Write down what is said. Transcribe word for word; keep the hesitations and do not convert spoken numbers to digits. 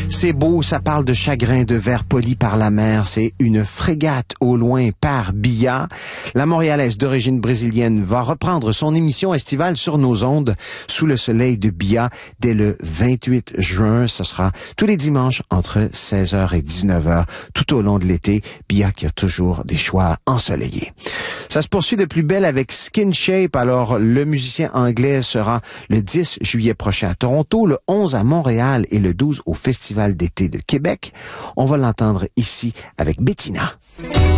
C'est beau, ça parle de chagrin de verre poli par la mer. C'est une frégate au loin par Bia. La Montréalaise d'origine brésilienne va reprendre son émission estivale sur nos ondes sous le soleil de Bia dès le vingt-huit juin. Ce sera tous les dimanches entre seize heures et dix-neuf heures tout au long de l'été. Bia qui a toujours des choix ensoleillés. Ça se poursuit de plus belle avec Skin Shape. Alors, le musicien anglais sera le dix juillet prochain à Toronto, le onze à Montréal et le douze au Festival d'été de Québec. On va l'entendre ici avec Bettina.